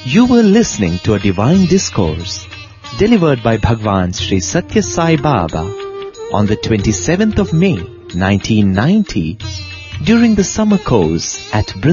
You were listening to a divine discourse delivered by Bhagwan Sri Satya Sai Baba on the 27th of May 1990 during the summer course at